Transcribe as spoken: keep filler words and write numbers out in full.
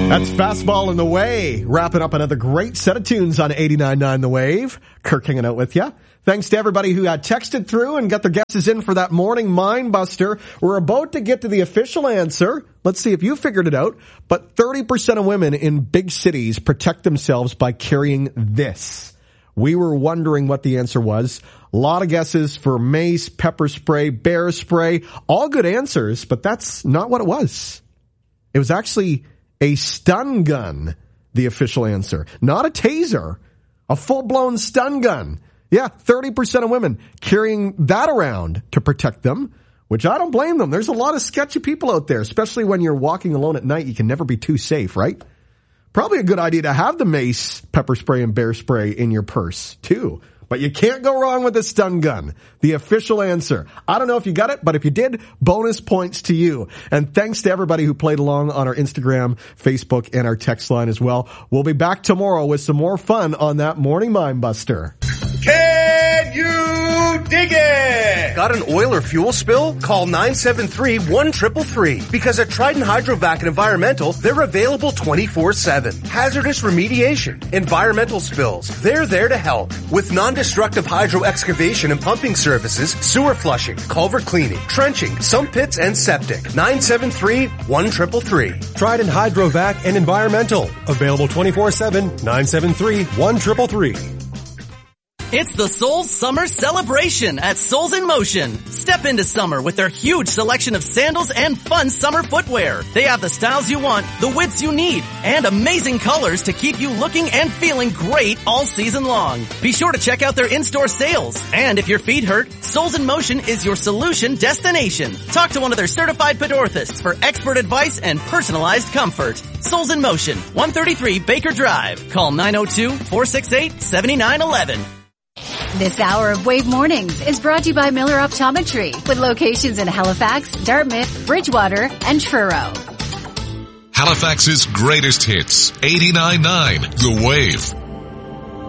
That's Fastball in the Way. Wrapping up another great set of tunes on eighty-nine point nine The Wave. Kirk hanging out with you. Thanks to everybody who had texted through and got their guesses in for that morning Mind Buster. We're about to get to the official answer. Let's see if you figured it out. But thirty percent of women in big cities protect themselves by carrying this. We were wondering what the answer was. A lot of guesses for mace, pepper spray, bear spray. All good answers, but that's not what it was. It was actually a stun gun, the official answer. Not a taser, a full-blown stun gun. Yeah, thirty percent of women carrying that around to protect them, which I don't blame them. There's a lot of sketchy people out there, especially when you're walking alone at night. You can never be too safe, right? Probably a good idea to have the mace, pepper spray, and bear spray in your purse, too. But you can't go wrong with a stun gun. The official answer. I don't know if you got it, but if you did, bonus points to you. And thanks to everybody who played along on our Instagram, Facebook, and our text line as well. We'll be back tomorrow with some more fun on that Morning Mind Buster. Can you dig it? Got an oil or fuel spill? Call nine seven three, one three three three. Because at Trident Hydrovac and Environmental, they're available twenty-four seven. Hazardous remediation, environmental spills, they're there to help. With non-destructive hydro excavation and pumping services, sewer flushing, culvert cleaning, trenching, sump pits, and septic. nine seven three, one three three three. Trident Hydrovac and Environmental. Available twenty-four seven, nine seven three, one three three three. It's the Souls Summer Celebration at Souls in Motion. Step into summer with their huge selection of sandals and fun summer footwear. They have the styles you want, the widths you need, and amazing colors to keep you looking and feeling great all season long. Be sure to check out their in-store sales. And if your feet hurt, Souls in Motion is your solution destination. Talk to one of their certified podorthists for expert advice and personalized comfort. Souls in Motion, one thirty-three Baker Drive. Call nine oh two, four six eight, seven nine one one. This hour of Wave Mornings is brought to you by Miller Optometry, with locations in Halifax, Dartmouth, Bridgewater, and Truro. Halifax's greatest hits, eighty-nine point nine The Wave.